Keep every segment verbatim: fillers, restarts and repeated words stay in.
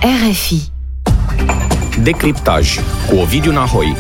R F I. Decriptaj cu Ovidiu Nahoi.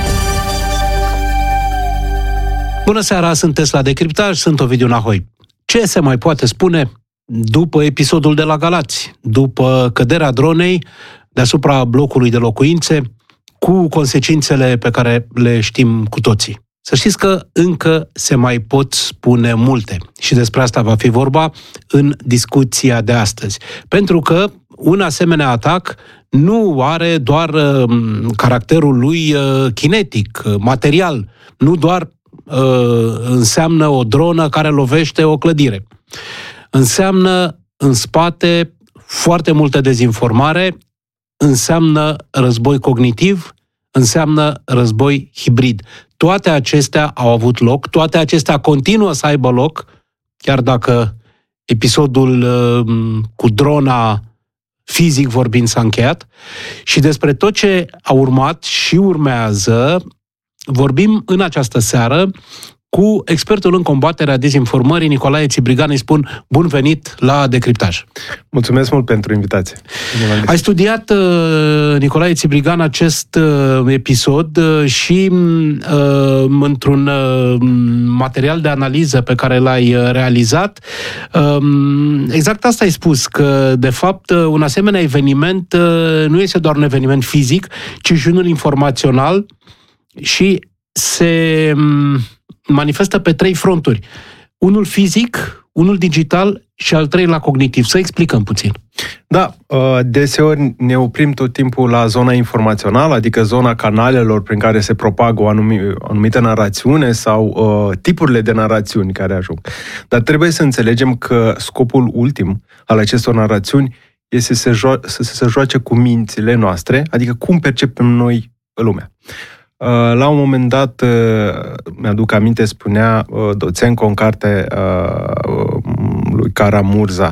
Bună seara, sunteți la Decriptaj, sunt Ovidiu Nahoi. Ce se mai poate spune după episodul de la Galați, după căderea dronei deasupra blocului de locuințe, cu consecințele pe care le știm cu toții? Să știți că încă se mai pot spune multe și despre asta va fi vorba în discuția de astăzi. Pentru că un asemenea atac nu are doar uh, caracterul lui uh, kinetic, uh, material, nu doar uh, înseamnă o dronă care lovește o clădire. Înseamnă în spate foarte multă dezinformare, înseamnă război cognitiv, înseamnă război hibrid. Toate acestea au avut loc, toate acestea continuă să aibă loc, chiar dacă episodul uh, cu drona, fizic vorbind, s-a încheiat. Și despre tot ce a urmat și urmează vorbim în această seară cu expertul în combaterea dezinformării, Nicolae Țibrigan. Îi spun bun venit la Decriptaj. Mulțumesc mult pentru invitație. Ai studiat, Nicolae Țibrigan, acest episod și într-un material de analiză pe care l-ai realizat, exact asta ai spus, că de fapt un asemenea eveniment nu este doar un eveniment fizic, ci și unul informațional și se manifestă pe trei fronturi. Unul fizic, unul digital și al treilea cognitiv. Să explicăm puțin. Da, deseori ne oprim tot timpul la zona informațională, adică zona canalelor prin care se propagă o anumită narațiune sau uh, tipurile de narațiuni care ajung. Dar trebuie să înțelegem că scopul ultim al acestor narațiuni este să, jo- să se joace cu mințile noastre, adică cum percepem noi lumea. La un moment dat, mi-aduc aminte, spunea Doțenco în carte lui Karamurza,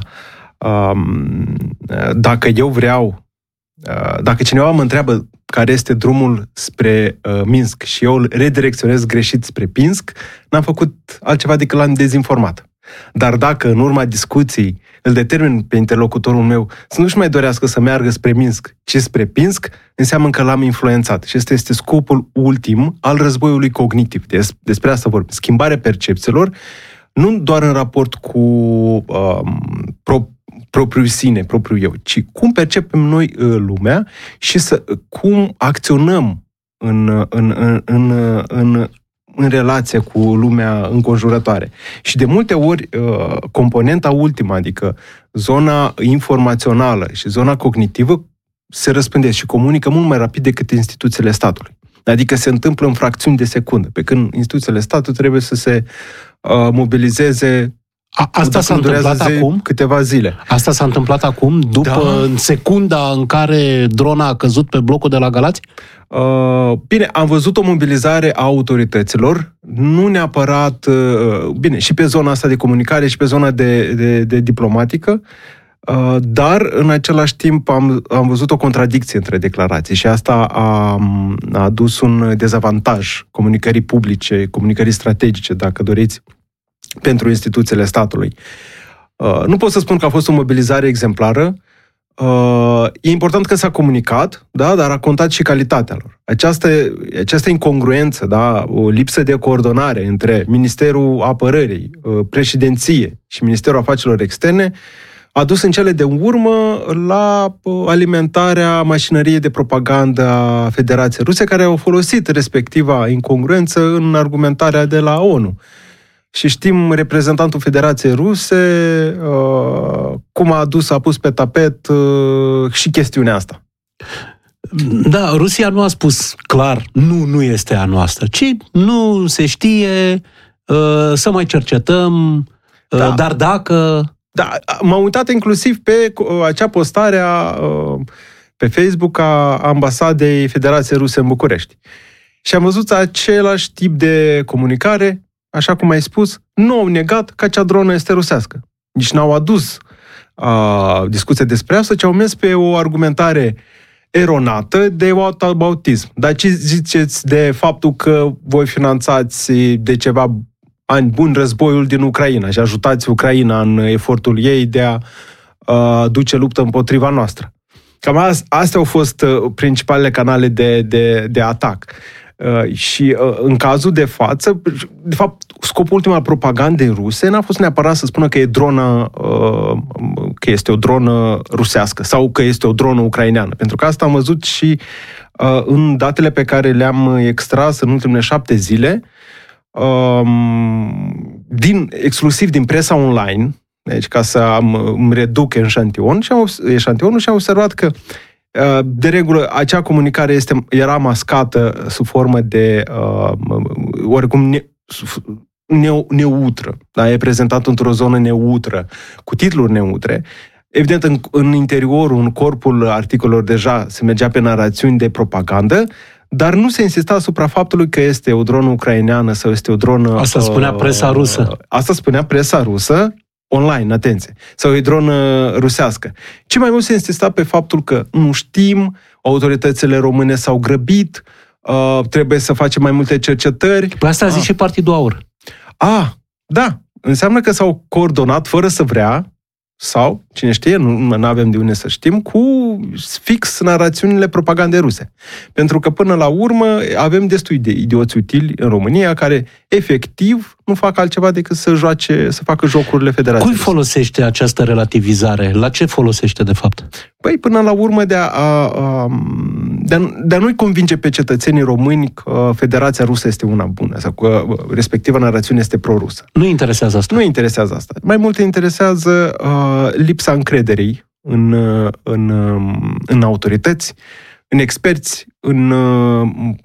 dacă eu vreau, dacă cineva mă întreabă care este drumul spre Minsk și eu îl redirecționez greșit spre Pinsk, n-am făcut altceva decât l-am dezinformat. Dar dacă în urma discuției îl determin pe interlocutorul meu să nu-și mai dorească să meargă spre Minsk, ci spre Pinsk, înseamnă că l-am influențat. Și ăsta este scopul ultim al războiului cognitiv. Des, despre asta vorbim. Schimbarea percepțiilor, nu doar în raport cu um, pro, propriul sine, propriul eu, ci cum percepem noi uh, lumea și să, cum acționăm în, în, în, în, în în relație cu lumea înconjurătoare. Și de multe ori, componenta ultimă, adică zona informațională și zona cognitivă, se răspândesc și comunică mult mai rapid decât instituțiile statului. Adică se întâmplă în fracțiuni de secundă, pe când instituțiile statului trebuie să se mobilizeze. A, asta s-a întâmplat acum? Câteva zile. Asta s-a întâmplat acum, după, da. În secunda în care drona a căzut pe blocul de la Galați? Uh, bine, am văzut o mobilizare a autorităților, nu neapărat, uh, bine, și pe zona asta de comunicare și pe zona de, de, de diplomatică, uh, dar în același timp am, am văzut o contradicție între declarații și asta a, a adus un dezavantaj comunicării publice, comunicării strategice, dacă doriți, pentru instituțiile statului. Uh, nu pot să spun că a fost o mobilizare exemplară. Uh, e important că s-a comunicat, da, dar a contat și calitatea lor. Această, această incongruență, da, o lipsă de coordonare între Ministerul Apărării, uh, Președinție și Ministerul Afacerilor Externe a dus în cele de urmă la uh, alimentarea mașinăriei de propagandă a Federației Ruse, care au folosit respectiva incongruență în argumentarea de la ONU. Și știm reprezentantul Federației Ruse uh, cum a adus, a pus pe tapet uh, și chestiunea asta. Da, Rusia nu a spus clar, nu, nu este a noastră, ci nu se știe, uh, să mai cercetăm, uh, da. Dar dacă... Da, m-am uitat inclusiv pe uh, acea postare a, uh, pe Facebook a Ambasadei Federației Ruse în București. Și am văzut același tip de comunicare. Așa cum ai spus, nu au negat că acea dronă este rusească. Nici n-au adus uh, discuție despre asta, ci au mers pe o argumentare eronată de whataboutism. Dar ce ziceți de faptul că voi finanțați de ceva ani buni războiul din Ucraina și ajutați Ucraina în efortul ei de a uh, duce luptă împotriva noastră? Cam astea au fost principalele canale de, de, de atac. Și în cazul de față, de fapt, scopul ultim al propagandei ruse n-a fost neapărat să spună că e dronă, că este o dronă rusească sau că este o dronă ucraineană. Pentru că asta am văzut și în datele pe care le-am extras în ultimele șapte zile, din, exclusiv din presa online, deci ca să am, îmi reduc eșantion, și am, eșantionul și am observat că de regulă acea comunicare este, era mascată sub formă de uh, oricum ne, ne, neutră, da? E prezentat într-o zonă neutră, cu titluri neutre. Evident, în, în interiorul, în corpul articolelor deja se mergea pe narațiuni de propagandă, dar nu se insista asupra faptului că este o dronă ucraineană sau este o dronă... Asta spunea presa rusă. Uh, asta spunea presa rusă, online, atenție, sau e dronă rusească. Ce mai mult se insista pe faptul că nu știm, autoritățile române s-au grăbit, uh, trebuie să facem mai multe cercetări. Păi asta ah. zice Partidul Aur. Ah, da. Înseamnă că s-au coordonat fără să vrea, sau, cine știe, nu avem de unde să știm, cu fix narațiunile propagandei ruse. Pentru că, până la urmă, avem destui de idioți utili în România care, efectiv, nu fac altceva decât să joace, să facă jocurile Federației. Cui folosește această relativizare? La ce folosește, de fapt? Păi, până la urmă, de a, a, de a, de a nu-i convinge pe cetățenii români că Federația Rusă este una bună, sau că respectiva narațiune este pro-rusă. Nu interesează asta. Nu interesează asta. Mai mult interesează uh, lipsa încrederii în, în, în autorități, în experți, în uh,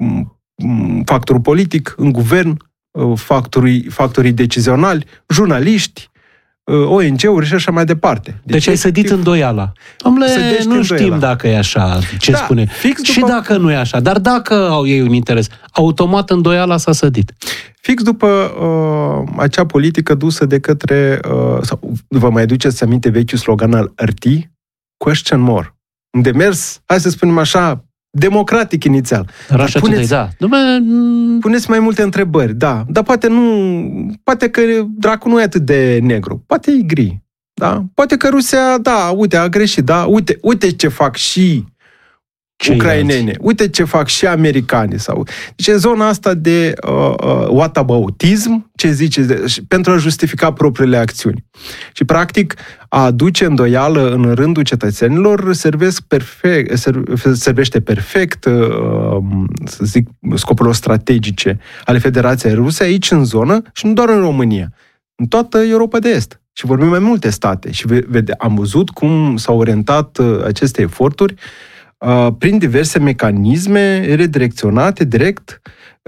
factorul politic, în guvern, uh, factorii, factorii decizionali, jurnaliști, O N G-uri și așa mai departe. Deci, deci ai sădit îndoiala. Dom'le, nu știm dacă e așa, ce da, spune. Fix după... Și dacă nu e așa. Dar dacă au ei un interes, automat îndoiala s-a sădit. Fix după uh, acea politică dusă de către... Uh, sau, vă mai aduceți aminte vechiul slogan al R T? Question more. Un demers, hai să spunem așa, democratic inițial. Rașa puneți, da. puneți mai multe întrebări, da. Dar poate nu... Poate că dracu nu e atât de negru. Poate e gri. Da? Poate că Rusia, da, uite, a greșit, da. Uite, uite ce fac și ucrainene. Uite ce fac și americani. Sau... Deci în zona asta de uh, uh, whataboutism, ce ziceți, de, pentru a justifica propriile acțiuni. Și practic a aduce îndoială în rândul cetățenilor servesc perfect, servește perfect, uh, să zic, scopurilor strategice ale Federației Ruse aici în zonă și nu doar în România, în toată Europa de Est. Și vorbim mai multe state. Și vede, am văzut cum s-au orientat uh, aceste eforturi prin diverse mecanisme redirecționate direct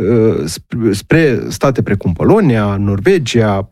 spre state precum Polonia, Norvegia,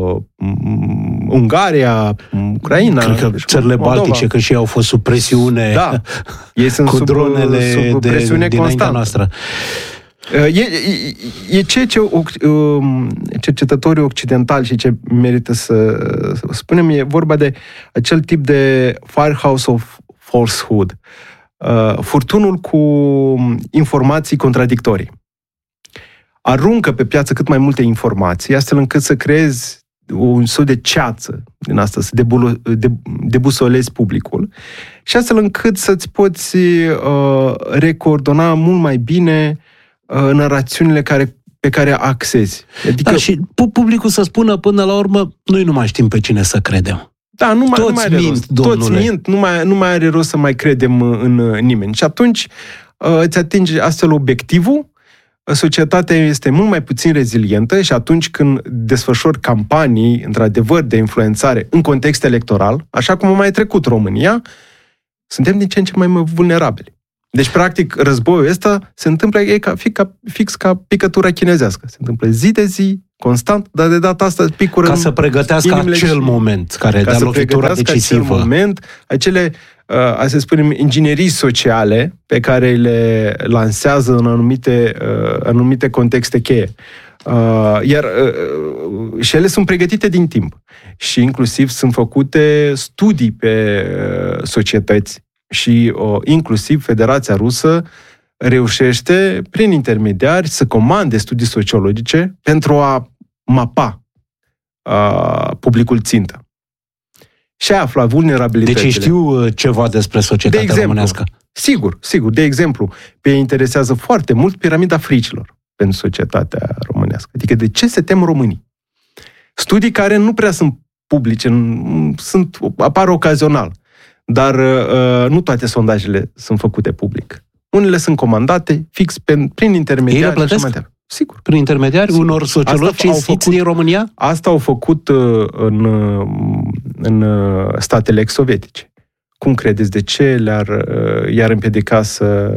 Ungaria, Ucraina. Cred că țările Moldova. Baltice, că și ei au fost sub presiune, da. Ei sunt cu sub, dronele sub presiune de, constantă. Noastră. E, e, e ceea ce cercetătorii occidentali și ce merită să spunem, e vorba de acel tip de firehouse of falsehood. Uh, furtunul cu informații contradictorii. Aruncă pe piață cât mai multe informații, astfel încât să creezi un soi de ceață din asta, să debusolezi publicul și astfel încât să-ți poți uh, recoordona mult mai bine uh, narațiunile care, pe care accesi. Adică... Da, și publicul să spună până la urmă, noi nu mai știm pe cine să credem. Da, nu mai, Toți nu mai are mint, rost. domnule. Toți mint, nu mai, nu mai are rost să mai credem în nimeni. Și atunci îți atingi astfel obiectivul, societatea este mult mai puțin rezilientă și atunci când desfășori campanii, într-adevăr, de influențare în context electoral, așa cum a mai trecut România, suntem din ce în ce mai vulnerabili. Deci, practic, războiul ăsta se întâmplă e ca, fix, ca, fix ca picătura chinezească. Se întâmplă zi de zi, constant, dar de data asta picură ca să pregătească acel și, moment care dea lovitura decisivă. Acel moment, acele, uh, hai să spunem, inginerii sociale pe care le lansează în anumite, uh, anumite contexte cheie. Uh, iar uh, și ele sunt pregătite din timp. Și inclusiv sunt făcute studii pe uh, societăți și uh, inclusiv Federația Rusă reușește, prin intermediari, să comande studii sociologice pentru a mapa uh, publicul țintă. și afla vulnerabilitățile. Deci știu ceva despre societatea de exemplu, românească. Sigur, sigur. De exemplu, pe ei interesează foarte mult piramida fricilor pentru societatea românească. Adică de ce se tem românii? Studii care nu prea sunt publice, sunt, apar ocazional, dar uh, nu toate sondajele sunt făcute public. Unele sunt comandate fix pe, prin intermediari. Ei le plătesc? Sigur. Prin intermediari Sigur. unor sociologi cinstiți din România? Asta au făcut uh, în, uh, în uh, statele ex-sovietice. Cum credeți? De ce le-ar, uh, i-ar împiedica să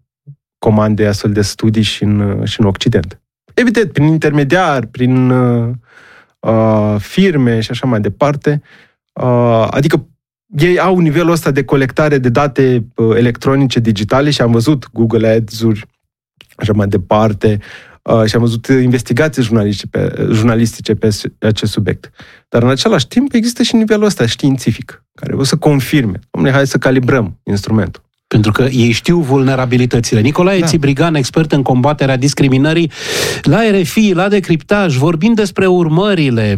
comande astfel de studii și în, uh, și în Occident? Evident, prin intermediari, prin uh, uh, firme și așa mai departe. Uh, adică ei au nivelul ăsta de colectare de date uh, electronice, digitale și am văzut Google Ads-uri, așa mai departe, uh, și am văzut investigații jurnalistice pe, jurnalistice pe acest subiect. Dar în același timp există și nivelul ăsta științific, care o să confirme. Dom'le, hai să calibrăm instrumentul. Pentru că ei știu vulnerabilitățile. Nicolae da. Țibrigan, expert în combaterea discriminării, la R F I, la Decriptaj, vorbim despre urmările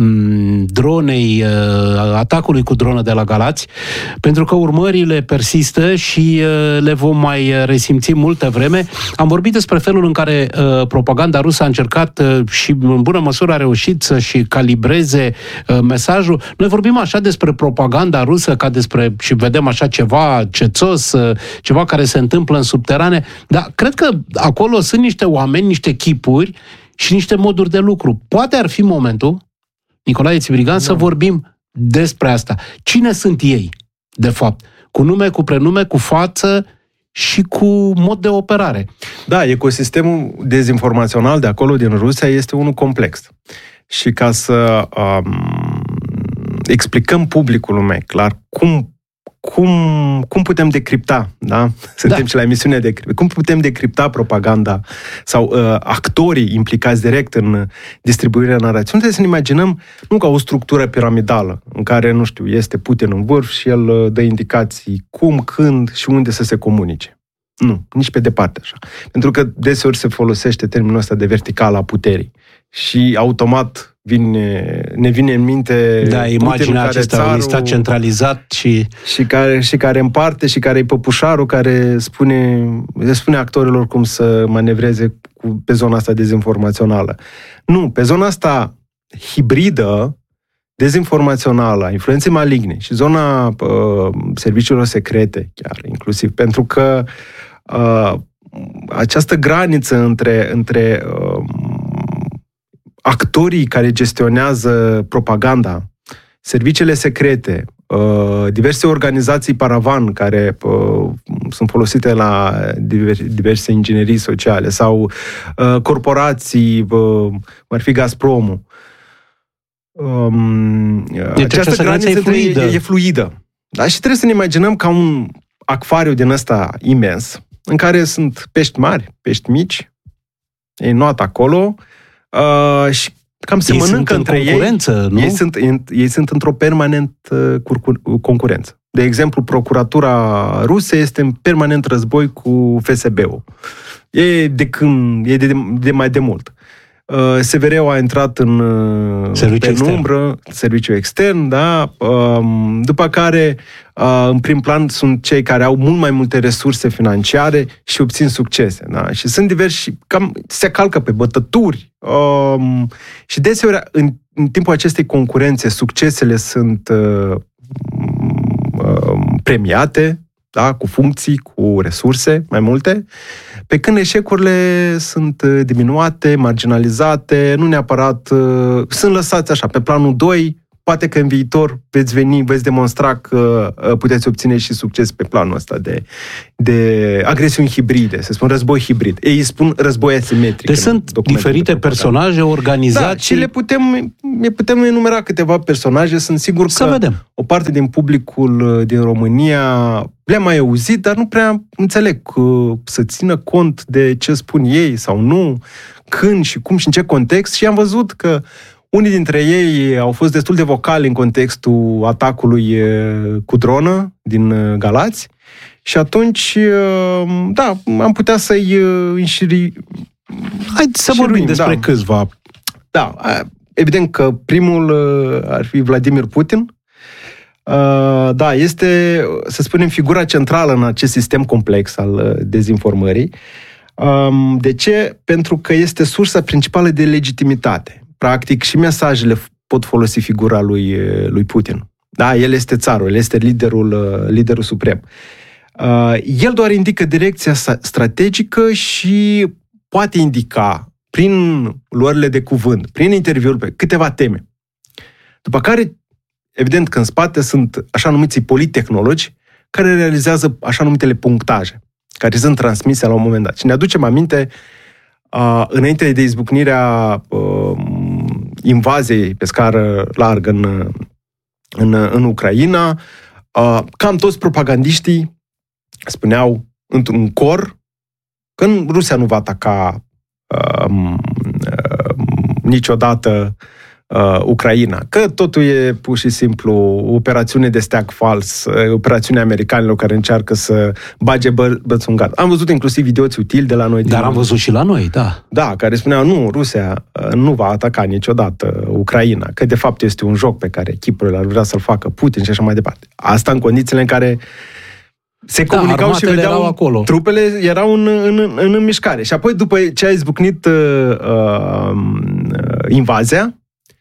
m, dronei, atacului cu dronă de la Galați, pentru că urmările persistă și le vom mai resimți multă vreme. Am vorbit despre felul în care uh, propaganda rusă a încercat uh, și în bună măsură a reușit să-și calibreze uh, mesajul. Noi vorbim așa despre propaganda rusă ca despre, și vedem așa ceva cețos, ceva care se întâmplă în subterane, dar cred că acolo sunt niște oameni, niște chipuri și niște moduri de lucru. Poate ar fi momentul, Nicolae Țibrigan, no. să vorbim despre asta. Cine sunt ei, de fapt? Cu nume, cu prenume, cu față și cu mod de operare. Da, ecosistemul dezinformațional de acolo, din Rusia, este unul complex. Și ca să um, explicăm publicului mai clar cum Cum, cum putem decripta, da? Suntem da. și la emisiunea de cum putem decripta propaganda sau uh, actorii implicați direct în distribuirea narațiunii? Trebuie să ne imaginăm nu ca o structură piramidală în care, nu știu, este Putin în vârf și el uh, dă indicații cum, când și unde să se comunice. Nu, nici pe departe așa. Pentru că deseori se folosește termenul ăsta de verticală a puterii și automat vine, ne vine în minte da, imaginea acesta, un stat centralizat și... Și care, și care împarte și care e păpușarul care spune, le spune actorilor cum să manevreze cu, pe zona asta dezinformațională. Nu, pe zona asta hibridă, dezinformațională, a influenței maligne și zona uh, serviciilor secrete chiar, inclusiv, pentru că uh, această graniță între, între uh, actorii care gestionează propaganda, serviciile secrete, diverse organizații paravan care sunt folosite la diverse inginerii sociale sau corporații, cum ar fi Gazpromul. Deci această graniță e fluidă. E, e fluidă. Da? Și trebuie să ne imaginăm ca un acvariu din ăsta imens, în care sunt pești mari, pești mici, ei not acolo, Uh, și cam se ei mănâncă sunt între în concurență, ei. Nu? Ei sunt, ei sunt într-o permanentă uh, concurență. De exemplu, procuratura rusă este în permanent război cu F S B-ul. E de când, e de, de mai de mult. Uh, S V R-ul a intrat în uh, penumbră, serviciul extern, da? Uh, după care, uh, în prim plan, sunt cei care au mult mai multe resurse financiare și obțin succese, da? Și sunt diversi, cam se calcă pe bătături. Uh, și deseori, în, în timpul acestei concurențe, succesele sunt uh, uh, premiate, da? Cu funcții, cu resurse mai multe, pe când eșecurile sunt diminuate, marginalizate, nu neapărat, sunt lăsați așa, pe planul doi, poate că în viitor veți veni, veți demonstra că puteți obține și succes pe planul ăsta de, de agresiuni hibride, se spun război hibrid. Ei spun război asimetric. Deci sunt diferite de personaje, organizații... Da, și le putem, le putem enumera câteva personaje, sunt sigur să că vedem. O parte din publicul din România le-a mai auzit, dar nu prea înțeleg să țină cont de ce spun ei sau nu, când și cum și în ce context. Și am văzut că unii dintre ei au fost destul de vocali în contextul atacului cu dronă din Galați și atunci, da, am putea să-i înșiri... Hai să vorbim despre da. câțiva. Da, evident că primul ar fi Vladimir Putin. Uh, da, este, să spunem, figura centrală în acest sistem complex al uh, dezinformării. Um, de ce? Pentru că este sursa principală de legitimitate. Practic, și mesajele pot folosi figura lui, lui Putin. Da, el este țarul, el este liderul, liderul suprem. Uh, el doar indică direcția strategică și poate indica, prin luările de cuvânt, prin interviuri, pe câteva teme. După care, evident că în spate sunt așa numiții polittehnologi care realizează așa numitele punctaje, care sunt transmise la un moment dat. Și ne aducem aminte, uh, înainte de izbucnirea uh, invaziei pe scară largă în, în, în Ucraina, uh, cam toți propagandiștii spuneau într-un cor că Rusia nu va ataca uh, uh, niciodată uh, Ucraina, că totul e pur și simplu o operațiune de steag fals, uh, operațiunea americanilor care încearcă să bage bă- bățul în gard. Am văzut inclusiv videoți utili de la noi. Dar am văzut și la noi, da. Da, care spuneau, nu, Rusia uh, nu va ataca niciodată Ucraina, că de fapt este un joc pe care chipurile ar vrea să-l facă Putin și așa mai departe. Asta în condițiile în care se comunicau, da, și vedeau erau acolo. Trupele erau în, în, în, în mișcare. Și apoi, după ce a izbucnit uh, uh, invazia,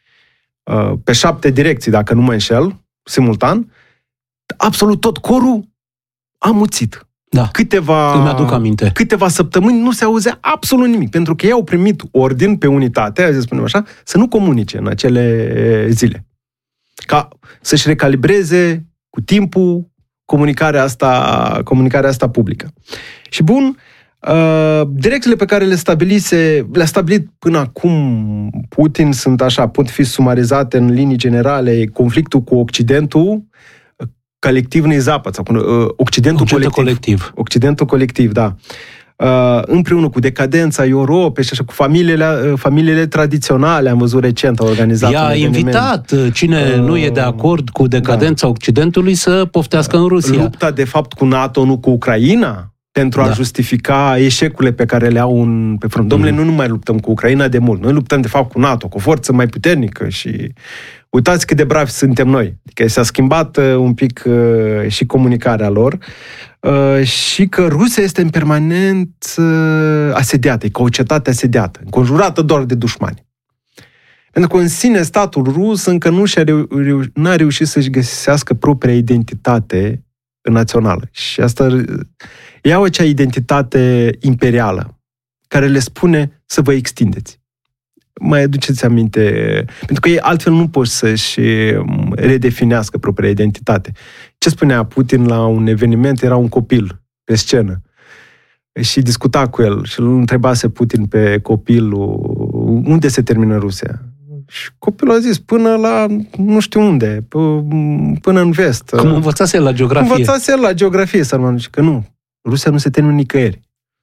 uh, pe șapte direcții, dacă nu mă înșel, simultan, absolut tot corul a muțit. Da, câteva, îmi aduc aminte. Câteva săptămâni nu se auzea absolut nimic, pentru că ei au primit ordin pe unitate, să spunem așa, să nu comunice în acele zile. Ca să-și recalibreze cu timpul comunicarea asta, comunicarea asta publică. Și bun, uh, direcțiile pe care le stabilise, le-a stabilit până acum Putin sunt așa, pot fi sumarizate în linii generale: conflictul cu Occidentul, colectivul Zapad, sau uh, Occidentul colectiv. colectiv. Occidentul colectiv, da. Uh, împreună cu decadența Europei și așa, cu familiile, uh, familiile tradiționale, am văzut recent, au organizat. I-a invitat cine uh, nu e de acord cu decadența da. Occidentului să poftească în Rusia. Lupta, de fapt, cu NATO, nu cu Ucraina, pentru da. a justifica eșecurile pe care le au în, pe front. Dom'le, mm. nu, nu mai luptăm cu Ucraina de mult. Noi luptăm, de fapt, cu NATO, cu o forță mai puternică și uitați cât de bravi suntem noi. Adică s-a schimbat uh, un pic uh, și comunicarea lor. Uh, și că Rusia este în permanent uh, asediată, e ca o cetate asediată, înconjurată doar de dușmani. Pentru că în sine statul rus încă nu și-a reu- reu- n-a reușit să-și găsească propria identitate națională. Și asta iau acea identitate imperială, care le spune să vă extindeți. Mai aduceți aminte, pentru că ei altfel nu pot să-și redefinească propria identitate. Ce spunea Putin la un eveniment? Era un copil pe scenă și discuta cu el și îl întrebase Putin pe copilul unde se termină Rusia. Și copilul a zis până la nu știu unde, până în vest. Cum învățase el la geografie. Învățase el la geografie, sărmanul, și că nu, Rusia nu se termină nicăieri.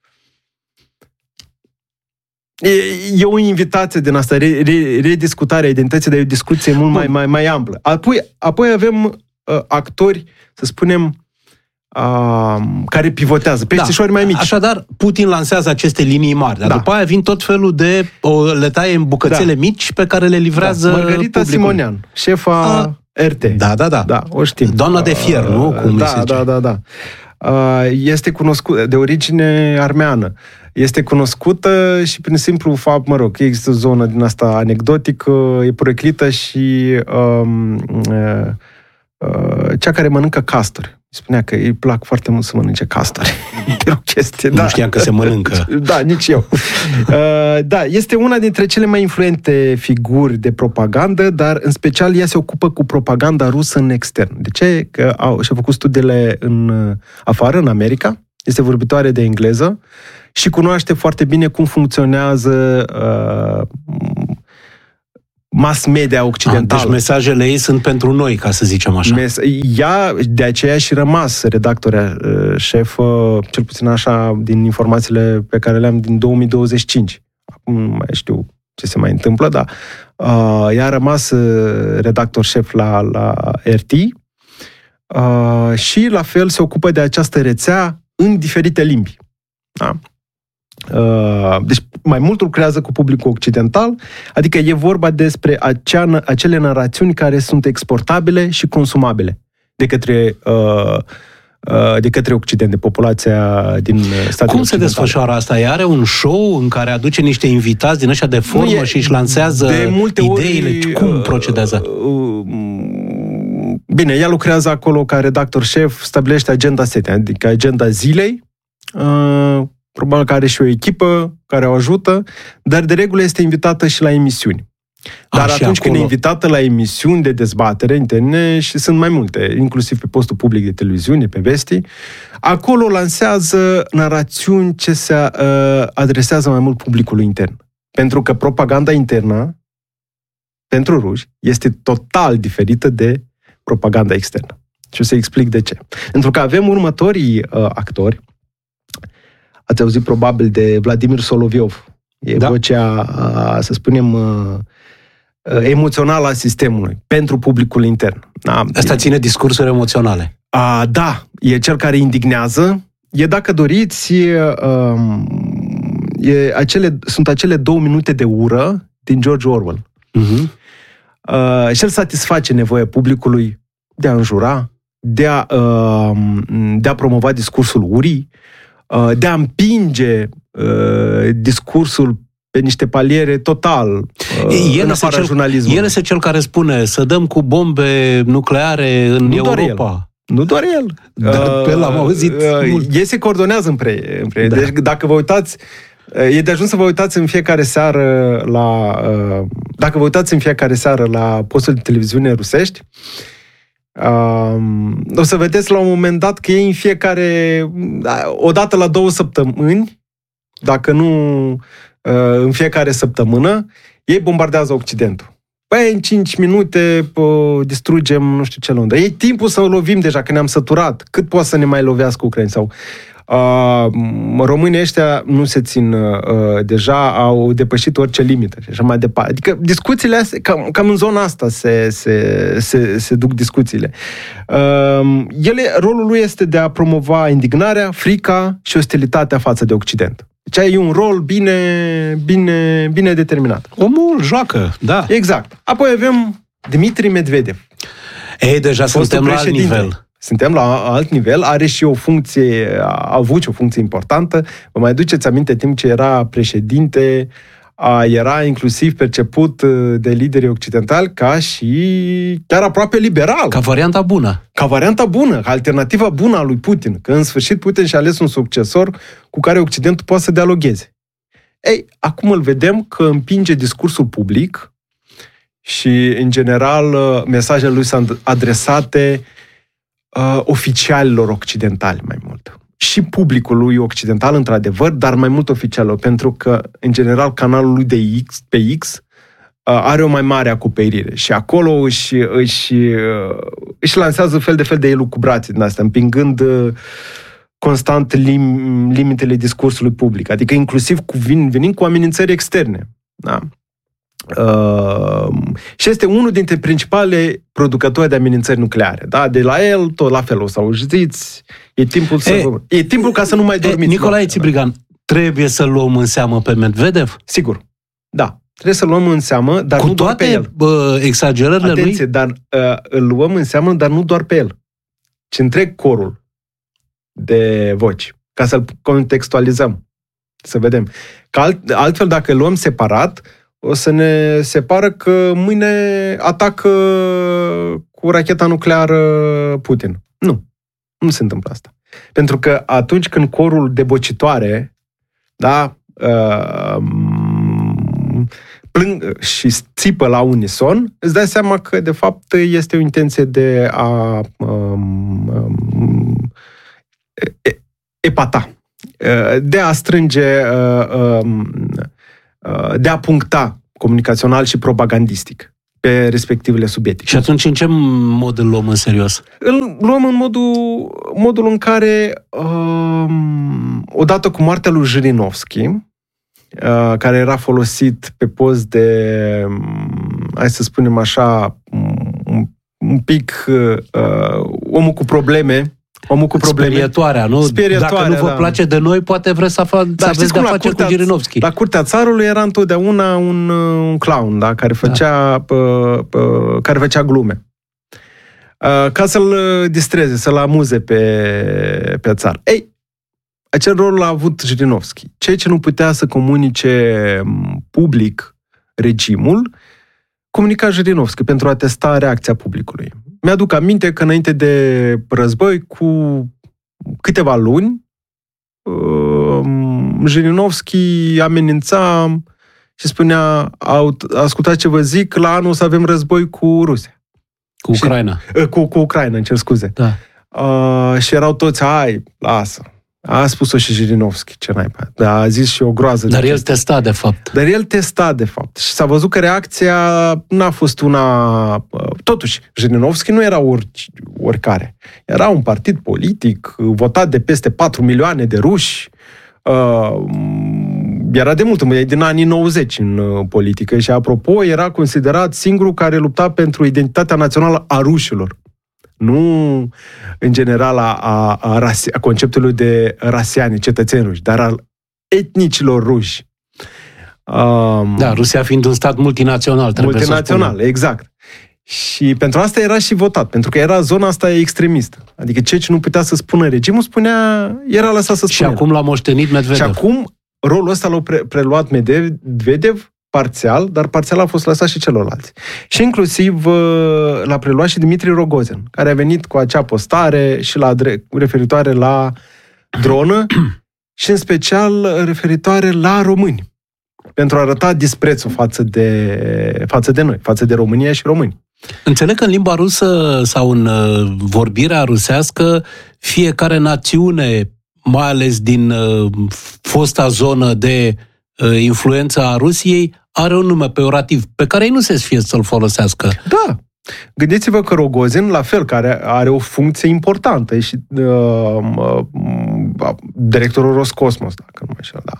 E, e o invitație din asta, re, re, rediscutarea identității, dar e o discuție mult mai, mai, mai amplă. Apoi, apoi avem uh, actori, să spunem, uh, care pivotează, peștișori da. mai mici. Așadar, Putin lansează aceste linii mari, dar da. după aia vin tot felul de, o, le taie în bucățele da. mici pe care le livrează da. Margarita publicul. Simonean, șefa A, R T. Da, da, da. da o știm. Doamna de fier, uh, nu? Cum da, da, da, da. Uh, este cunoscută, de origine armeană. Este cunoscută și prin simplu fapt, mă rog, există o zonă din asta anecdotică, e poreclită și um, uh, uh, cea care mănâncă castori. Spunea că îi plac foarte mult să mănânce castori. E o chestie, nu da. știam că se mănâncă. Da, nici eu. Uh, da, este una dintre cele mai influente figuri de propagandă, dar în special ea se ocupă cu propaganda rusă în extern. De ce? Că au, și-a făcut studiile în afară, în America, este vorbitoare de engleză și cunoaște foarte bine cum funcționează uh, mass media occidentală. Deci mesajele ei sunt pentru noi, ca să zicem așa. Mes- ea, de aceea și rămas redactoarea șef, cel puțin așa, din informațiile pe care le-am din două mii douăzeci și cinci. Acum nu mai știu ce se mai întâmplă, dar uh, ea a rămas redactor șef la, la R T uh, și la fel se ocupă de această rețea în diferite limbi. Da? Uh, deci mai mult lucrează cu publicul occidental, adică e vorba despre acea, acele narațiuni care sunt exportabile și consumabile. de către, uh, uh, de către Occident, de populația din statele Cum se desfășoară asta? Ea are un show în care aduce niște invitați din ăștia de formă e, și își lansează de multe ideile? Ori, Cum procedează? Uh, bine, ea lucrează acolo ca redactor șef, stabilește agenda setting, adică agenda zilei. Uh, probabil că are și o echipă care o ajută, dar de regulă este invitată și la emisiuni. Dar A, atunci acolo... când e invitată la emisiuni de dezbatere interne, și sunt mai multe, inclusiv pe postul public de televiziune, pe Vesti, acolo lansează narațiuni ce se uh, adresează mai mult publicului intern. Pentru că propaganda internă pentru ruși este total diferită de propaganda externă. Și o să explic de ce. Pentru că avem următorii uh, actori. Ați auzit probabil de Vladimir Soloviov. E da. vocea, uh, să spunem, uh, emoțională a sistemului pentru publicul intern. Da? Asta ține discursuri emoționale. Uh, da, e cel care indignează. E, dacă doriți, e, uh, e acele, sunt acele două minute de ură din George Orwell. Uh-huh. Uh, și el satisface nevoia publicului de a înjura, de a, uh, de a promova discursul urii, uh, de a împinge uh, discursul pe niște paliere total uh, el în afara cel, jurnalismului. El este cel care spune să dăm cu bombe nucleare în nu Europa. Doar nu doar el. Dar uh, pe el am auzit uh, mult. Ei se coordonează împreună. Împre. Da. Deci dacă vă uitați, e de ajuns să vă uitați în fiecare seară la... Uh, dacă vă uitați în fiecare seară la postul de televiziune rusești, uh, o să vedeți la un moment dat că ei în fiecare... o dată la două săptămâni, dacă nu uh, în fiecare săptămână, ei bombardează Occidentul. Păi, în cinci minute pă, distrugem nu știu ce lundă. E timpul să lovim deja, că ne-am săturat. Cât poate să ne mai lovească Ucraina? Sau... Uh, românii ăștia nu se țin uh, deja, au depășit orice limită și așa mai departe. Adică discuțiile astea, cam, cam în zona asta se, se, se, se duc discuțiile. Uh, ele, rolul lui este de a promova indignarea, frica și ostilitatea față de Occident. Deci e un rol bine, bine, bine determinat. Omul joacă, da. Exact. Apoi avem Dmitri Medvedev. Ei, deja suntem la alt nivel. Suntem la alt nivel, are și o funcție, a avut și o funcție importantă. Vă mai duceți aminte, timp ce era președinte, a, era inclusiv perceput de liderii occidentali ca și chiar aproape liberal. Ca varianta bună. Ca varianta bună, ca alternativa bună a lui Putin. Că în sfârșit Putin și-a ales un succesor cu care Occidentul poate să dialogheze. Ei, acum îl vedem că împinge discursul public și, în general, mesajele lui sunt adresate Uh, oficialilor occidentali mai mult. Și publicului occidental, într-adevăr, dar mai mult oficialilor, pentru că, în general, canalul lui de X, pe X uh, are o mai mare acoperire și acolo își, își, uh, își lansează fel de fel de elucubrații din astea, împingând uh, constant lim, limitele discursului public, adică inclusiv cu, vin, venind cu amenințări externe. Da? Uh, și este unul dintre principale producători de amenințări nucleare. Da? De la el, tot la fel o să auziți. E timpul, să, e, e timpul ca să nu mai dormiți. Nicolae Țiprigan, trebuie să luăm în seamă pe Medvedev? Sigur. Da. Trebuie să luăm în seamă, dar cu nu doar pe el. Bă, exagerările Atenție, lui? dar uh, îl luăm în seamă, dar nu doar pe el, ci întreg corul de voci, ca să-l contextualizăm. Să vedem. Că alt, altfel, dacă îl luăm separat, o să ne separă că mâine atacă cu racheta nucleară Putin. Nu. Nu se întâmplă asta. Pentru că atunci când corul debocitoare, da, uh, plâng și țipă la unison, îți dai seama că, de fapt, este o intenție de a um, um, epata, de a strânge, de a puncta comunicațional și propagandistic pe respectivele subiecte. Și atunci în ce mod îl luăm în serios? Îl luăm în modul, modul în care, um, odată cu moartea lui Jirinovski, uh, care era folosit pe post de, um, hai să spunem așa, un, un pic uh, omul cu probleme, omul cu probleme. Sperietoarea, nu? Sperietoarea, Dacă nu vă da. place de noi, poate vreți să, fa- da, să aveți de-a face curtea, cu Jirinovski. La curtea țarului era întotdeauna un, un clown, da, care făcea, da. Pă, pă, care făcea glume. ca să-l distreze, să-l amuze pe, pe țar. Ei, acel rol l-a avut Jirinovski. Ceea ce nu putea să comunice public regimul, comunica Jirinovski pentru a testa reacția publicului. Mi-aduc aminte că înainte de război, cu câteva luni, Jirinovski amenința și spunea, ascultați ce vă zic, la anul o să avem război cu Rusia. Cu Ucraina. Și, cu, cu Ucraina, îmi cer scuze. Da. Uh, și erau toți, hai, lasă. A spus-o și Jirinovski, ce naiba. Da, a zis și o groază. Dar el testa, de fapt. Dar el testa, de fapt. Și s-a văzut că reacția n-a fost una... Totuși, Jirinovski nu era orice, oricare. Era un partid politic, votat de peste patru milioane de ruși. Uh, era de mult, e din anii nouăzeci în politică și, apropo, era considerat singurul care lupta pentru identitatea națională a rușilor. Nu, în general, a, a, a, rase, a conceptului de rasiani, cetățeni ruși, dar al etnicilor ruși. Um, da, Rusia fiind un stat multinațional, trebuie multinațional, să spunem. Exact. Și pentru asta era și votat, pentru că era zona asta extremistă. Adică ceea ce nu putea să spună regimul, spunea, era lăsat să spună. Și acum l-a moștenit Medvedev. Și acum rolul ăsta l-a pre- preluat Medvedev, parțial, dar parțial a fost lăsat și celorlalți. Și inclusiv l-a preluat și Dmitri Rogozin, care a venit cu acea postare și la referitoare la dronă și în special referitoare la români, pentru a arăta disprețul față de, față de noi, față de România și români. Înțeleg că în limba rusă sau în vorbirea rusească, fiecare națiune, mai ales din fosta zonă de influență a Rusiei, are un nume peorativ pe care ei nu se sfie să-l folosească. Da. Gândiți-vă că Rogozin, la fel, care are o funcție importantă, e și uh, uh, directorul Roscosmos, dacă nu mă înșel, da.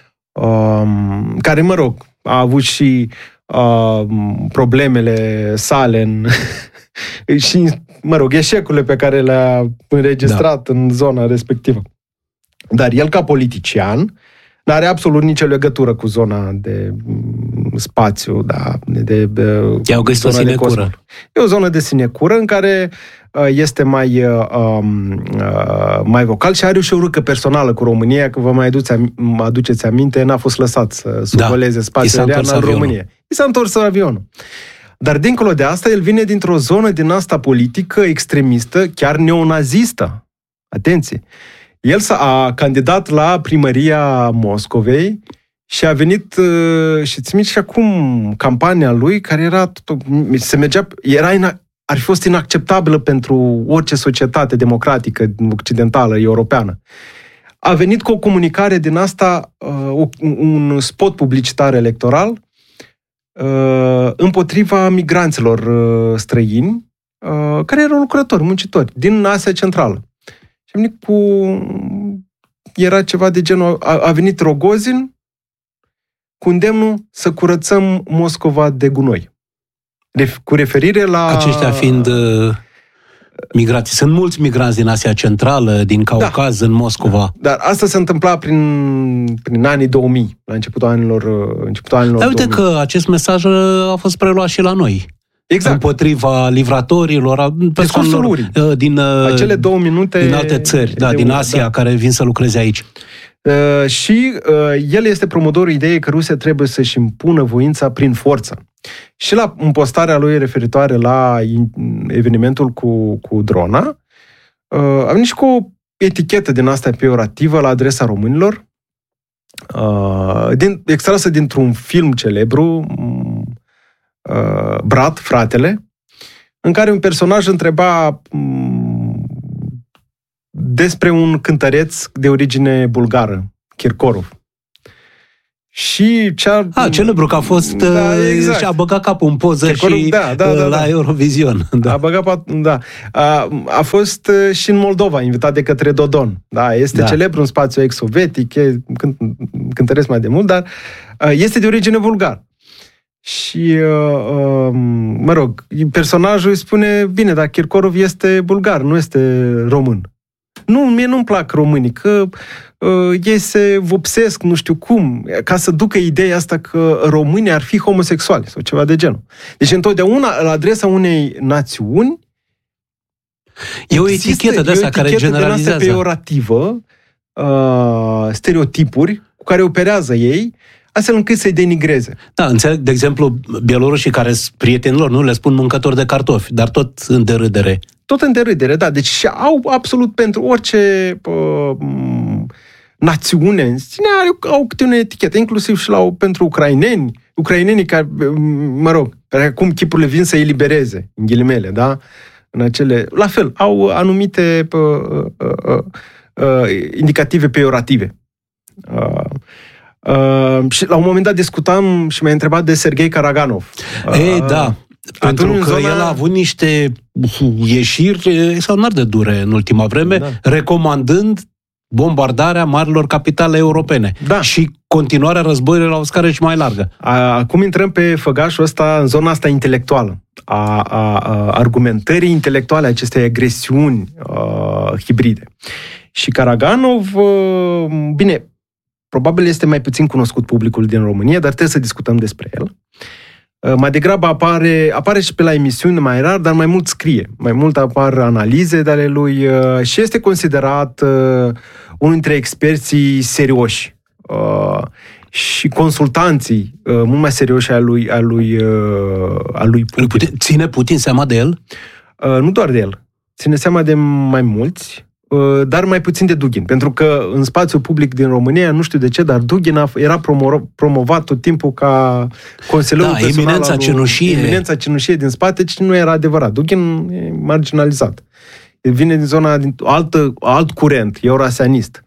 Uh, care, mă rog, a avut și uh, problemele sale în, și, mă rog, eșecurile pe care le-a înregistrat da. în zona respectivă. Dar el, ca politician, n-are absolut nicio legătură cu zona de spațiu, da, de, de I-au găsit o sinecură. E o zonă de sinecură în care uh, este mai, uh, uh, mai vocal și are și o râcă personală cu România, că vă mai aduceți, am, aduceți aminte, n-a fost lăsat să survoleze da. spațiul aerian al României. I s-a întors avionul. Dar dincolo de asta, el vine dintr-o zonă din asta politică extremistă, chiar neonazistă. Atenție! El s-a candidat la primăria Moscovei și a venit, și ți și acum campania lui, care era, se mergea, era, ar fi fost inacceptabilă pentru orice societate democratică, occidentală, europeană. A venit cu o comunicare din asta, un spot publicitar electoral, împotriva migranților străini, care erau lucrători, muncitori, din Asia Centrală. Și a venit cu... Era ceva de genul... A, a venit Rogozin cu îndemnul să curățăm Moscova de gunoi. Ref, cu referire la... Aceștia fiind uh, migrații. Sunt mulți migranți din Asia Centrală, din Caucaz, da. în Moscova. Da. Dar asta se întâmpla prin, prin anii două mii, la începutul anilor, începutul anilor Dar uite două mii. că acest mesaj a fost preluat și la noi. Exact. Împotriva livratorilor, persoanelor din, acele două minute din alte țări, da, din Asia, da. care vin să lucreze aici. Uh, și uh, el este promotorul ideii că Rusia trebuie să-și impună voința prin forță. Și la postarea lui referitoare la evenimentul cu, cu drona, uh, a venit și cu o etichetă din asta peorativă la adresa românilor, uh, din, extrasă dintr-un film celebru, Uh, Brat, fratele, în care un personaj întreba um, despre un cântăreț de origine bulgară, Kirkorov. Și cea... A, celebru că a fost... Da, exact. Și-a băgat capul în poză Kirkorov, și da, da, da, la da. Eurovision. Da. A băgat... Da. A, a fost și în Moldova, invitat de către Dodon. Da, este da. celebru în spațiu ex-sovietic, cânt, cântăreț mai de mult, dar este de origine bulgară. Și, mă rog, personajul îi spune, bine, dar Kirkorov este bulgar, nu este român. Nu, mie nu-mi plac românii, că uh, ei se vopsesc, nu știu cum, ca să ducă ideea asta că românii ar fi homosexuali sau ceva de genul. Deci, întotdeauna, la adresa unei națiuni, E o etichetă de asta care generalizează. E o peiorativă, uh, stereotipuri cu care operează ei, astfel încât să-i denigreze. Da, înțeleg, de exemplu, bielorușii care sunt prietenilor, nu le spun mâncători de cartofi, dar tot în derâdere. Tot în derâdere, da. Deci au absolut pentru orice uh, națiune în sine, au câte o etichetă, inclusiv și la, pentru ucraineni, ucrainenii care, mă rog, care acum chipurile vin să elibereze, în ghilimele, da? În acele, la fel, au anumite uh, uh, uh, uh, indicative peiorative. Uh, uh, și la un moment dat discutam și m-a întrebat de Serghei Karaganov. Uh, Ei, da. Pentru că zona... el a avut niște ieșiri extraordinar de dure în ultima vreme, da. recomandând bombardarea marilor capitale europene da. și continuarea războiului la o scară și mai largă. Acum intrăm pe făgașul ăsta, în zona asta intelectuală, a, a, a argumentării intelectuale a acestei agresiuni a, hibride. Și Karaganov, bine, probabil este mai puțin cunoscut publicul din România, dar trebuie să discutăm despre el. Mai degrabă apare, apare și pe la emisiuni mai rar, dar mai mult scrie. Mai mult apar analize de ale lui și este considerat unul dintre experții serioși și consultanții mult mai serioși al lui, al lui, al lui Putin. Putin. Ține Putin seama de el? Nu doar de el. Ține seama de mai mulți, dar mai puțin de Dugin. Pentru că în spațiul public din România, nu știu de ce, dar Dugin era promo- promovat tot timpul ca consilier da, personal. Eminența cenușie. Eminența cenușie din spate, ce nu era adevărat. Dugin e marginalizat. El vine din zona, din altă, alt curent, eurasianist.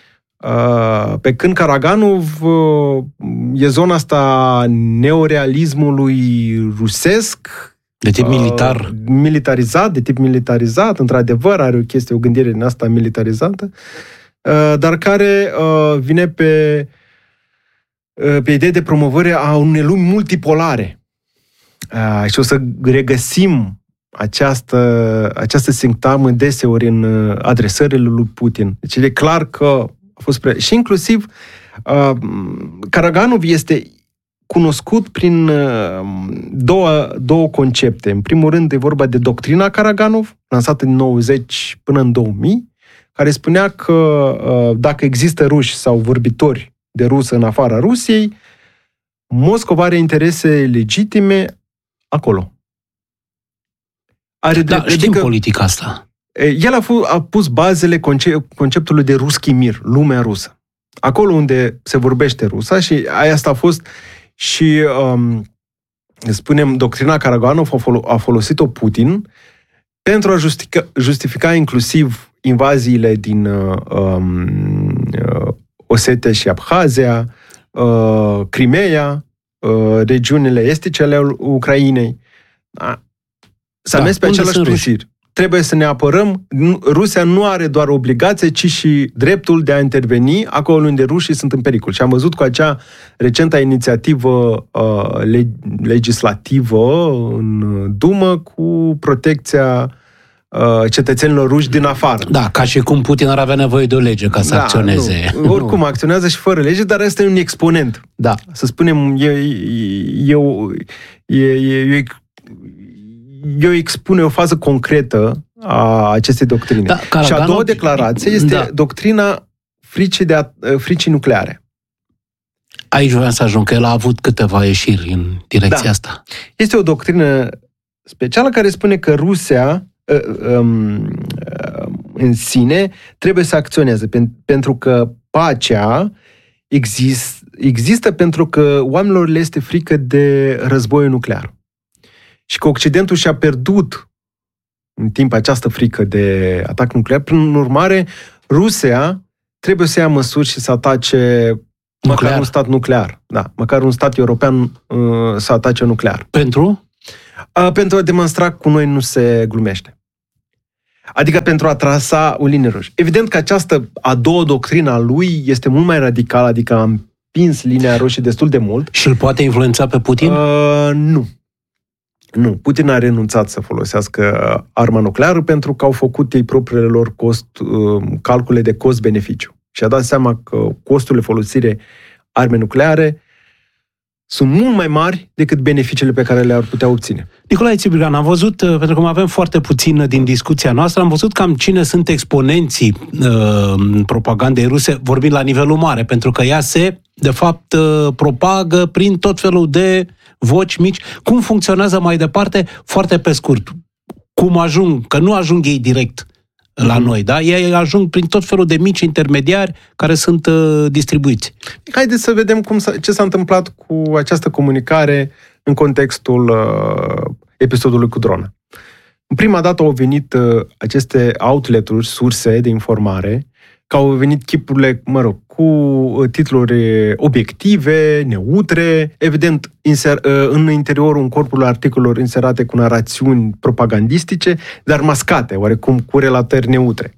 Pe când Karaganov e zona asta neorealismului rusesc, de tip militar. Uh, militarizat, de tip militarizat, într-adevăr, are o chestie, o gândire din asta militarizată, uh, dar care uh, vine pe, uh, pe idee de promovare a unei lumi multipolare. Uh, și o să regăsim această, această sintagmă deseori în uh, adresările lui Putin. Deci e clar că a fost pre... Și inclusiv uh, Karaganov este cunoscut prin două, două concepte. În primul rând, e vorba de doctrina Karaganov, lansată din nouăzeci până în două mii, care spunea că dacă există ruși sau vorbitori de rusă în afara Rusiei, Moscova are interese legitime acolo. Are da, știm adică, politica asta. El a, f- a pus bazele conce- conceptului de ruski mir, lumea rusă. Acolo unde se vorbește rusa și aia asta a fost și, um, spunem, doctrina Karaganov a, fol- a folosit-o Putin pentru a justifica, justifica inclusiv invaziile din um, uh, Osetia și Abhazia, uh, Crimea, uh, regiunile estice ale Ucrainei. Da. S-a da, mers pe același principiu. Trebuie să ne apărăm. Rusia nu are doar obligație, ci și dreptul de a interveni acolo unde rușii sunt în pericol. Și am văzut cu acea recentă inițiativă uh, leg- legislativă în Dumă cu protecția uh, cetățenilor ruși din afară. Da, ca și cum Putin ar avea nevoie de o lege ca să da, acționeze. Nu. Oricum acționează și fără lege, dar ăsta e un exponent. Da, să spunem, e, e, e, e, e eu expune o fază concretă a acestei doctrine. Da, Karaganov, și a doua declarație este da. doctrina fricii, de a, fricii nucleare. Aici voiam să ajung, că el a avut câteva ieșiri în direcția da. asta. Este o doctrină specială care spune că Rusia în sine trebuie să acționeze, pentru că pacea exist, există pentru că oamenilor le este frică de războiul nuclear. Și că Occidentul și-a pierdut în timp această frică de atac nuclear. Prin urmare, Rusia trebuie să ia măsuri și să atace nuclear. Măcar un stat nuclear. Da, măcar un stat european uh, să atace nuclear. Pentru? Uh, pentru a demonstra că cu noi nu se glumește. Adică pentru a trasa o linie roșie. Evident că această a doua doctrină a lui este mult mai radicală, adică a împins linia roșie destul de mult. Și îl poate influența pe Putin? Uh, nu. Nu, Putin a renunțat să folosească arma nucleară pentru că au făcut ei propriile lor cost, calcule de cost-beneficiu. Și a dat seama că costurile folosirii armei nucleare sunt mult mai mari decât beneficiile pe care le-ar putea obține. Nicolae Țiprian, am văzut, pentru că mai avem foarte puțin din discuția noastră, am văzut cam cine sunt exponenții uh, propagandei ruse, vorbind la nivelul mare, pentru că ea se, de fapt, uh, propagă prin tot felul de voci mici. Cum funcționează mai departe? Foarte pe scurt. Cum ajung? Că nu ajung ei direct la noi, da? Ei ajung prin tot felul de mici intermediari care sunt uh, distribuiți. Haideți să vedem cum s-a, ce s-a întâmplat cu această comunicare în contextul uh, episodului cu drona. În prima dată au venit uh, aceste outlet-uri, surse de informare, că au venit chipurile, mă rog, cu titluri obiective, neutre, evident inser, în interiorul corpului articolelor inserate cu narațiuni propagandistice, dar mascate, oarecum cu relatări neutre.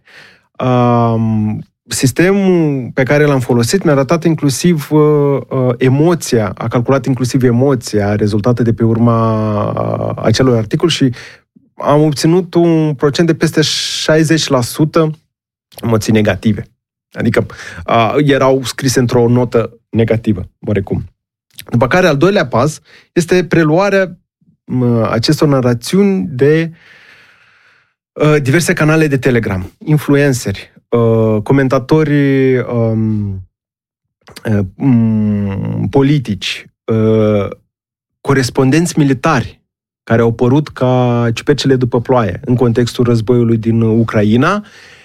Um, sistemul pe care l-am folosit mi-a arătat inclusiv uh, emoția, a calculat inclusiv emoția rezultată de pe urma uh, acelui articol și am obținut un procent de peste șaizeci la sută emoții negative. Adică uh, erau scrise într-o notă negativă, oarecum. După care, al doilea pas este preluarea uh, acestor narațiuni de uh, diverse canale de Telegram, influenceri, uh, comentatori um, uh, um, politici, uh, corespondenți militari care au părut ca ciupercile după ploaie în contextul războiului din Ucraina.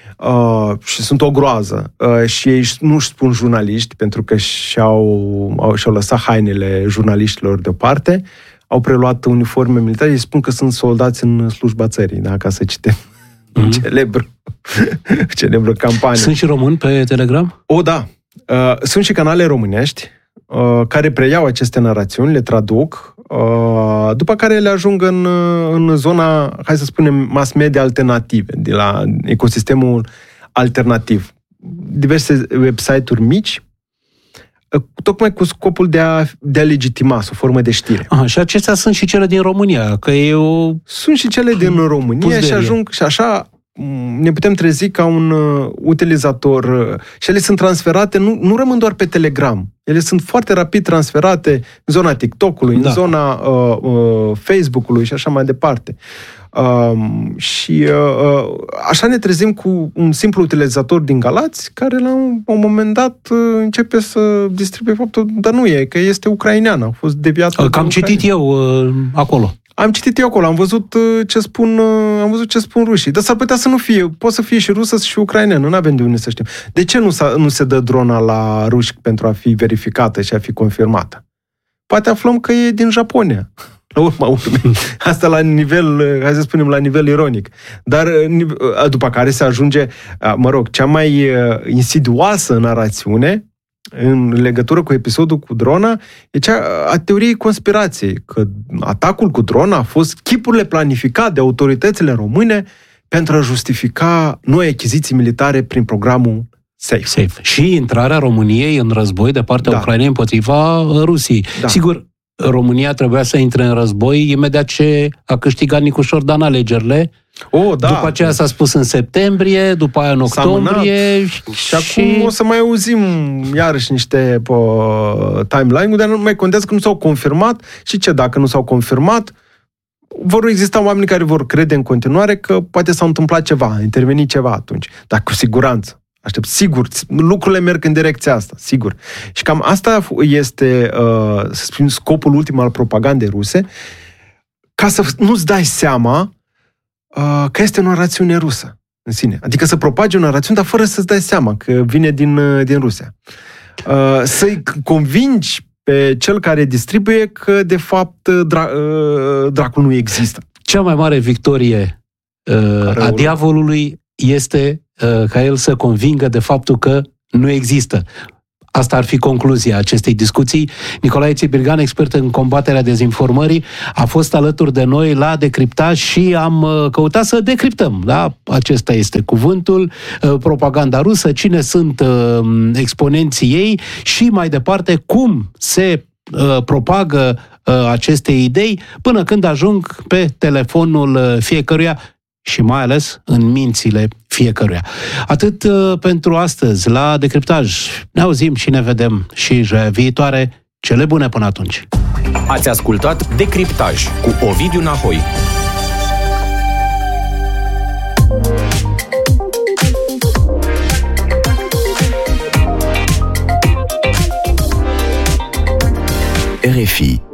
Uh, și sunt o groază. Uh, și ei nu-și spun jurnaliști, pentru că și-au, au, și-au lăsat hainele jurnaliștilor deoparte, au preluat uniforme militare și spun că sunt soldați în slujba țării, da? Ca să citem mm-hmm. celebru, celebru campanie. Sunt și români pe Telegram? O, da. Uh, sunt și canale românești uh, care preiau aceste narațiuni, le traduc, uh, după care le ajung în, în zona, hai să spunem, mass media alternative, de la ecosistemul alternativ. Diverse website-uri mici, uh, tocmai cu scopul de a, de a legitima, sub formă de știre. Aha, și acestea sunt și cele din România, că e o... Sunt și cele din România și ajung și așa ne putem trezi ca un uh, utilizator uh, și ele sunt transferate, nu, nu rămân doar pe Telegram, ele sunt foarte rapid transferate în zona TikTok-ului, da. în zona uh, uh, Facebook-ului și așa mai departe. Uh, și uh, așa ne trezim cu un simplu utilizator din Galați care la un, un moment dat uh, începe să distribuie faptul, dar nu e, că este ucrainean, a fost deviat. Că am citit eu uh, acolo. Am citit eu acolo, am văzut ce spun, am văzut ce spun rușii. Dar s-ar putea să nu fie, poate să fie și rusă și ucraineană, nu avem de unde să știm. De ce nu, nu se dă drona la ruși pentru a fi verificată și a fi confirmată? Poate aflăm că e din Japonia, la urma urmei. Asta la nivel, hai să spunem, la nivel ironic. Dar după care se ajunge, mă rog, cea mai insidioasă narațiune în legătură cu episodul cu drona, e cea a teoriei conspirației, că atacul cu drona a fost chipurile planificate de autoritățile române pentru a justifica noi achiziții militare prin programul SAFE. SAFE. Și intrarea României în război de partea da. Ucrainei împotriva Rusiei. Da. Sigur, România trebuia să intre în război imediat ce a câștigat Nicu Șordan alegerile. Oh, da. După aceea s-a spus în septembrie, după aia în octombrie. Și, și acum o să mai auzim iarăși niște uh, timeline-uri, dar nu mai contează că nu s-au confirmat. Și ce dacă nu s-au confirmat? Vor exista oameni care vor crede în continuare că poate s-a întâmplat ceva, a intervenit ceva atunci. Dar cu siguranță. Aștept, sigur, lucrurile merg în direcția asta, sigur. Și cam asta este, uh, să spun, scopul ultim al propagandei ruse, ca să nu-ți dai seama uh, că este o narațiune rusă în sine. Adică să propagi o narațiune, dar fără să-ți dai seama că vine din, uh, din Rusia. Uh, să-i convingi pe cel care distribuie că, de fapt, dra- uh, dracul nu există. Cea mai mare victorie uh, a diavolului este ca el să convingă de faptul că nu există. Asta ar fi concluzia acestei discuții. Nicolae Țiprian, expert în combaterea dezinformării, a fost alături de noi la Decriptaj și am căutat să decriptăm. Da? Acesta este cuvântul, propaganda rusă, cine sunt exponenții ei și mai departe cum se propagă aceste idei până când ajung pe telefonul fiecăruia și mai ales în mințile fiecăruia. Atât uh, pentru astăzi la Decriptaj. Ne auzim și ne vedem și joia viitoare. Cele bune până atunci! Ați ascultat Decriptaj cu Ovidiu Nahoi. R F I